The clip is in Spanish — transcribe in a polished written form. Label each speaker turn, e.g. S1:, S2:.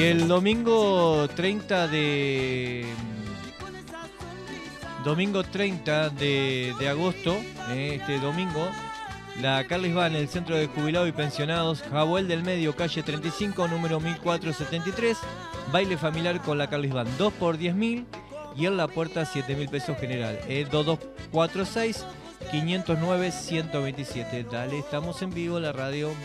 S1: Y el domingo 30 de agosto, este domingo, la Carles va en el Centro de Jubilados y Pensionados, Jabuel del Medio, calle 35, número 1473. Baile familiar con la Carles Van, 2 por 10.000 y en la puerta 7.000 pesos general. 2246 509 127. Dale, estamos en vivo, la radio.